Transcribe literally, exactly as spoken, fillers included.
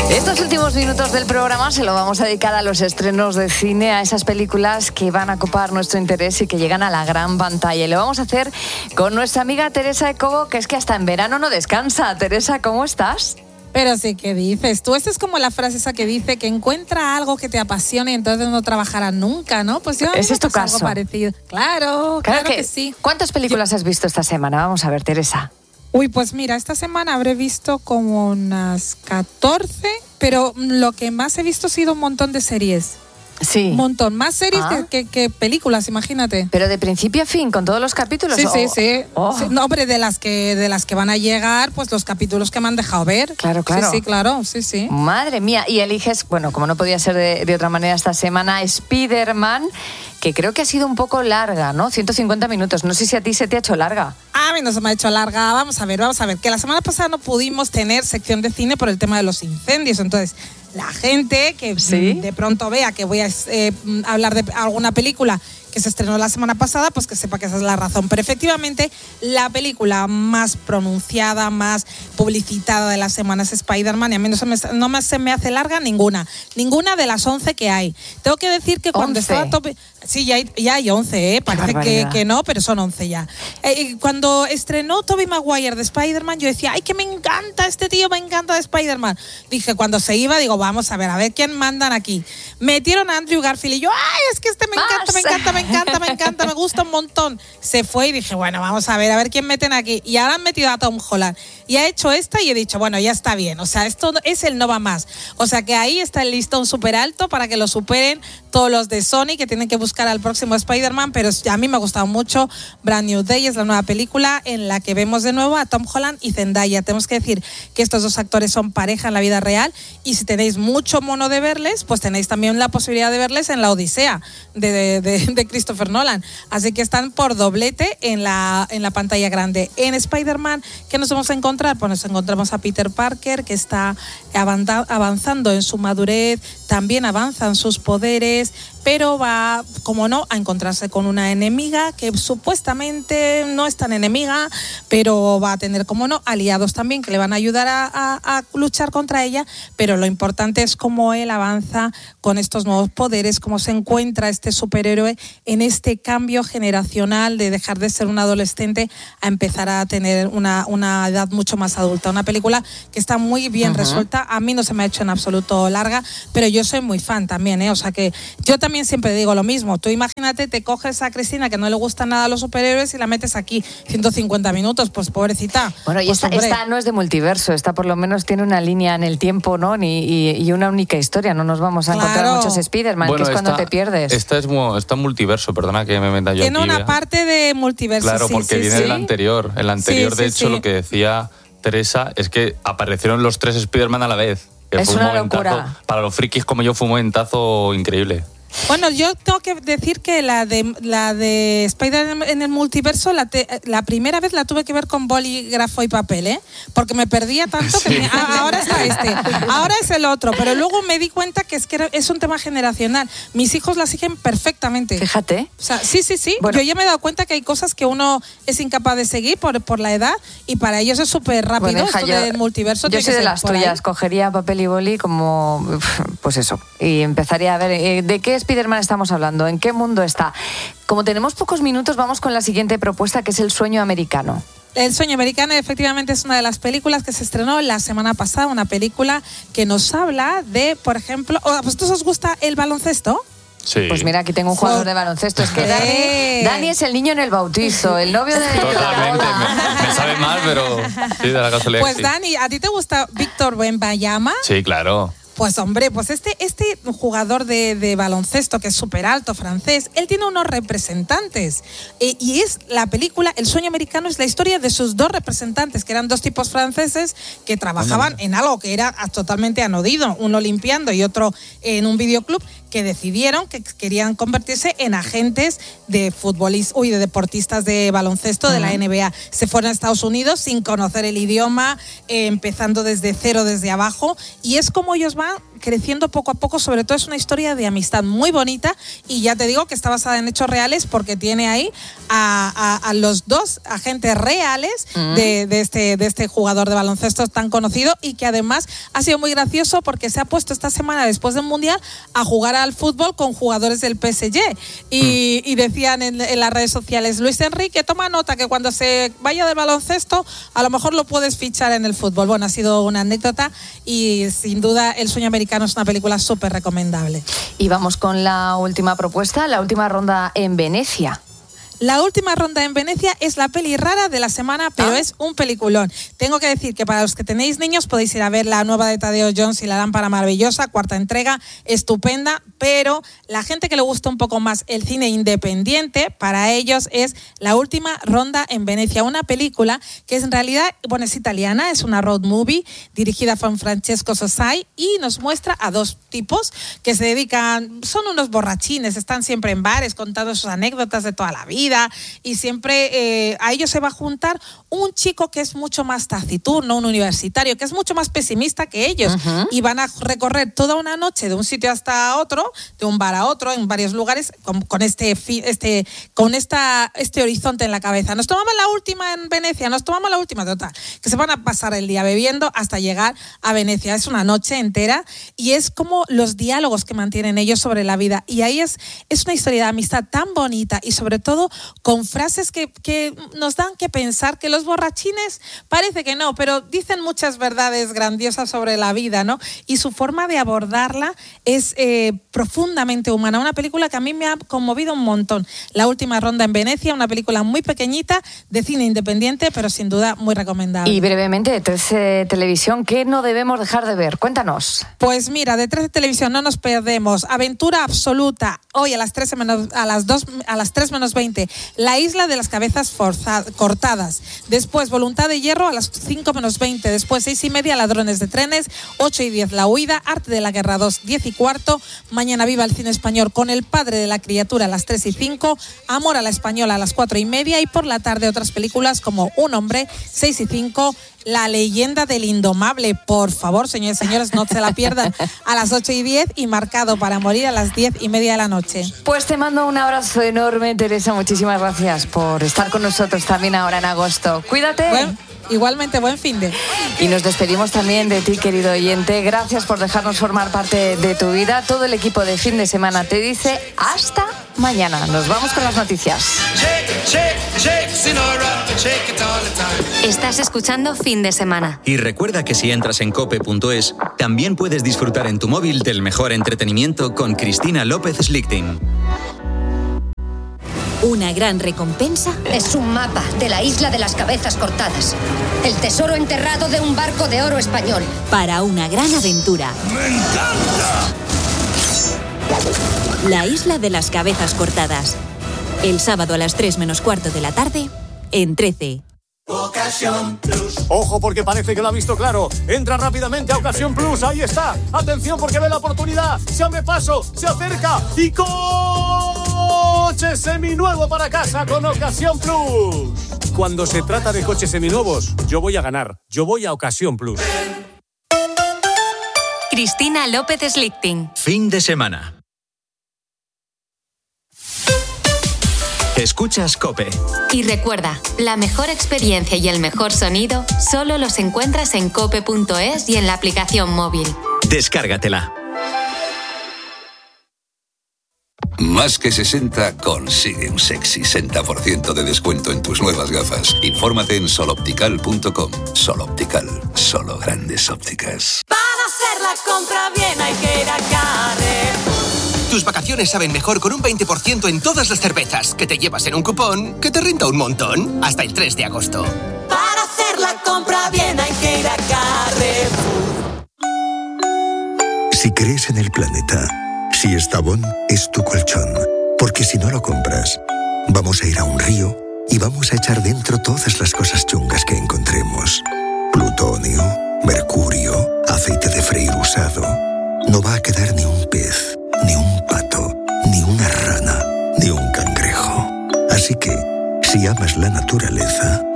Estos últimos minutos del programa se lo vamos a dedicar a los estrenos de cine, a esas películas que van a copar nuestro interés y que llegan a la gran pantalla. Y lo vamos a hacer con nuestra amiga Teresa de Cobo, que es que hasta en verano no descansa. Teresa, ¿cómo estás? Pero sí, ¿qué dices? Tú, esta es como la frase esa que dice que encuentra algo que te apasione y entonces no trabajarás nunca, ¿no? Pues yo ¿Ese es tu caso? Algo parecido. Claro, claro, claro que, que sí. ¿Cuántas películas yo... has visto esta semana? Vamos a ver, Teresa. Uy, pues mira, esta semana habré visto como unas catorce, pero lo que más he visto ha sido un montón de series. Sí. Un montón. Más series ah. que, que, que películas, imagínate. Pero de principio a fin, con todos los capítulos. Sí, oh. sí, sí. Oh. sí. No, hombre, de las que de las que van a llegar, pues los capítulos que me han dejado ver. Claro, claro. Sí, sí, claro, sí, sí. Madre mía. Y eliges, bueno, como no podía ser de, de otra manera esta semana, Spider-Man, que creo que ha sido un poco larga, ¿no? ciento cincuenta minutos. No sé si a ti se te ha hecho larga. A mí no se me ha hecho larga. Vamos a ver, vamos a ver. Que la semana pasada no pudimos tener sección de cine por el tema de los incendios. Entonces, la gente que ¿sí? de pronto vea que voy a eh, hablar de alguna película que se estrenó la semana pasada, pues que sepa que esa es la razón. Pero efectivamente, la película más pronunciada, más publicitada de la semana es Spider-Man, y a mí no se me, no me, se me hace larga ninguna. Ninguna de las once que hay. Tengo que decir que cuando once. estaba tope... Sí, ya hay, ya hay once, ¿eh? Parece que, que no, pero son once ya. Eh, cuando estrenó Tobey Maguire de Spider-Man, yo decía, ¡ay, que me encanta este tío, me encanta de Spider-Man! Dije, cuando se iba, digo, vamos a ver, a ver quién mandan aquí. Metieron a Andrew Garfield y yo, ¡ay, es que este me encanta, me encanta, me Me encanta, me encanta, me gusta un montón! Se fue y dije, bueno, vamos a ver, a ver quién meten aquí. Y ahora han metido a Tom Holland. Y ha hecho esta y he dicho, bueno, ya está bien. O sea, esto es el no va más. O sea, que ahí está el listón súper alto para que lo superen todos los de Sony, que tienen que buscar al próximo Spider-Man. Pero a mí me ha gustado mucho. Brand New Day es la nueva película en la que vemos de nuevo a Tom Holland y Zendaya. Tenemos que decir que estos dos actores son pareja en la vida real. Y si tenéis mucho mono de verles, pues tenéis también la posibilidad de verles en La Odisea de, de, de, de Christopher Nolan. Así que están por doblete en la, en la pantalla grande. En Spider-Man, ¿qué nos vamos a encontrar? Pues nos encontramos a Peter Parker, que está avanzando en su madurez, también avanzan sus poderes, pero va, como no, a encontrarse con una enemiga que supuestamente no es tan enemiga, pero va a tener, como no, aliados también que le van a ayudar a, a, a luchar contra ella. Pero lo importante es cómo él avanza con estos nuevos poderes, cómo se encuentra este superhéroe en este cambio generacional de dejar de ser un adolescente a empezar a tener una, una edad mucho más adulta. Una película que está muy bien uh-huh. resuelta. A mí no se me ha hecho en absoluto larga, pero yo soy muy fan también, ¿eh? O sea que yo también siempre digo lo mismo. Tú imagínate, te coges a Cristina, que no le gusta nada a los superhéroes, y la metes aquí ciento cincuenta minutos, pues pobrecita. Bueno, y pues, esta, esta no es de multiverso, esta por lo menos tiene una línea en el tiempo, ¿no? Y, y, y una única historia. No nos vamos a claro. encontrar muchos Spider-Man, bueno, que es esta, cuando te pierdes. Esta es está multiverso, perdona que me meta yo tiene aquí. Tiene una ¿eh? parte de multiverso. Claro, sí, porque sí, viene sí. del anterior. El anterior, sí, de sí, hecho, sí. lo que decía Teresa es que aparecieron los tres Spider-Man a la vez. Que es fue una un momentazo, locura. para los frikis como yo fue un momentazo increíble. Bueno, yo tengo que decir que la de la de Spider-Man en el multiverso, la, te, la primera vez la tuve que ver con bolígrafo y papel, ¿eh? Porque me perdía tanto sí. que me, ah, ahora está este, ahora es el otro, pero luego me di cuenta que es que era, es un tema generacional. Mis hijos la siguen perfectamente. Fíjate. O sea, sí, sí, sí. Bueno. Yo ya me he dado cucuenta que hay cosas que uno es incapaz de seguir por, por la edad, y para ellos es súper rápido. Bueno, hija, esto yo, del multiverso. Yo soy de las tuyas, cogería papel y boli como, pues eso, y empezaría a ver de qué Spider-Man estamos hablando. ¿En qué mundo está? Como tenemos pocos minutos, vamos con la siguiente propuesta, que es El sueño americano. El sueño americano efectivamente es una de las películas que se estrenó la semana pasada, una película que nos habla de, por ejemplo, ¿a vosotros os gusta el baloncesto? Sí. Pues mira, aquí tengo un jugador de baloncesto. Es que Dani, Dani es el niño en el bautizo, el novio de Totalmente, me, me sabe mal, pero sí, de la casualidad. Pues sí. Dani, ¿a ti te gusta Víctor Wembanyama? Sí, claro. Pues hombre, pues este, este jugador de, de baloncesto, que es súper alto, francés, él tiene unos representantes. Eh, y es la película El sueño americano, es la historia de sus dos representantes, que eran dos tipos franceses que trabajaban no, no. en algo que era totalmente anodino, uno limpiando y otro en un videoclub, que decidieron que querían convertirse en agentes de futbolistas, uy, de deportistas de baloncesto de uh-huh. la N B A. Se fueron a Estados Unidos sin conocer el idioma, eh, empezando desde cero, desde abajo, y es como ellos van creciendo poco a poco. Sobre todo es una historia de amistad muy bonita y ya te digo que está basada en hechos reales porque tiene ahí a, a, a los dos agentes reales mm. de, de, este, de este jugador de baloncesto tan conocido y que además ha sido muy gracioso porque se ha puesto esta semana después del Mundial a jugar al fútbol con jugadores del P S G y, mm. y decían en, en las redes sociales, Luis Enrique, toma nota que cuando se vaya del baloncesto a lo mejor lo puedes fichar en el fútbol. Bueno, ha sido una anécdota y sin duda El sueño americano es una película súper recomendable. Y vamos con la última propuesta, la última ronda en Venecia. La última ronda en Venecia es la peli rara de la semana, pero ah. es un peliculón. Tengo que decir que para los que tenéis niños podéis ir a ver la nueva de Tadeo Jones y la lámpara maravillosa, cuarta entrega, estupenda, pero la gente que le gusta un poco más el cine independiente, para ellos es La última ronda en Venecia, una película que es en realidad, bueno, es italiana, es una road movie dirigida por Francesco Sosai y nos muestra a dos tipos que se dedican, son unos borrachines, están siempre en bares contando sus anécdotas de toda la vida y siempre eh, a ellos se va a juntar un chico que es mucho más taciturno, un universitario, que es mucho más pesimista que ellos uh-huh. y van a recorrer toda una noche de un sitio hasta otro, de un bar a otro, en varios lugares, con, con este, este, con esta, este horizonte en la cabeza. Nos tomamos la última en Venecia, nos tomamos la última, total, que se van a pasar el día bebiendo hasta llegar a Venecia. Es una noche entera y es como los diálogos que mantienen ellos sobre la vida y ahí es, es una historia de amistad tan bonita y sobre todo con frases que, que nos dan que pensar, que los borrachines parece que no, pero dicen muchas verdades grandiosas sobre la vida, ¿no? Y su forma de abordarla es eh, profundamente humana. Una película que a mí me ha conmovido un montón. La última ronda en Venecia, una película muy pequeñita, de cine independiente, pero sin duda muy recomendable. Y brevemente, de trece Televisión, ¿qué no debemos dejar de ver? Cuéntanos. Pues mira, de trece Televisión no nos perdemos. Aventura absoluta. Hoy a las tres menos, a las dos, a las tres menos veinte. La isla de las cabezas forza, cortadas. Después, Voluntad de hierro a las cinco menos veinte. Después, seis y media, Ladrones de trenes. ocho y diez, La huida. Arte de la guerra dos, diez y cuarto. Mañana viva el cine español con El padre de la criatura a las tres y cinco. Amor a la española a las cuatro y media. Y por la tarde otras películas como Un hombre, seis y cinco. La leyenda del indomable, por favor, señores y señores, no se la pierdan, a las ocho y diez y Marcado para morir a las diez y media de la noche. Pues te mando un abrazo enorme, Teresa, muchísimas gracias por estar con nosotros también ahora en agosto. Cuídate. Bueno, igualmente, buen fin de. Y nos despedimos también de ti, querido oyente. Gracias por dejarnos formar parte de tu vida. Todo el equipo de Fin de Semana te dice hasta mañana. Nos vamos con las noticias. Estás escuchando Fin de Semana. Y recuerda que si entras en cope punto es, también puedes disfrutar en tu móvil del mejor entretenimiento con Cristina López Slichting. Una gran recompensa es un mapa de la isla de las cabezas cortadas. El tesoro enterrado de un barco de oro español. Para una gran aventura. ¡Me encanta! La isla de las cabezas cortadas. El sábado a las tres menos cuarto de la tarde, en trece. Ocasión Plus. Ojo porque parece que lo ha visto claro. Entra rápidamente a Ocasión Plus. Ahí está. Atención porque ve la oportunidad. Se abre paso, se acerca y coche seminuevo para casa con Ocasión Plus. Cuando se trata de coches seminuevos, yo voy a ganar. Yo voy a Ocasión Plus. Cristina López Slichting. Fin de semana. Escuchas COPE. Y recuerda, la mejor experiencia y el mejor sonido solo los encuentras en cope punto es y en la aplicación móvil. Descárgatela. Más que sesenta consigue un sexy sesenta por ciento de descuento en tus nuevas gafas. Infórmate en soloptical punto com. Soloptical, solo grandes ópticas. Para hacer la compra bien hay que ir a Carrefour. Tus vacaciones saben mejor con un veinte por ciento en todas las cervezas que te llevas en un cupón que te rinda un montón. Hasta el tres de agosto. Para hacer la compra bien hay que ir a Carrefour. Si crees en el planeta, si Estavón es tu colchón, porque si no lo compras, vamos a ir a un río y vamos a echar dentro todas las cosas chungas que encontremos. Plutonio, mercurio, aceite de freír usado. No va a quedar ni un pez, ni un pato, ni una rana, ni un cangrejo. Así que, si amas la naturaleza,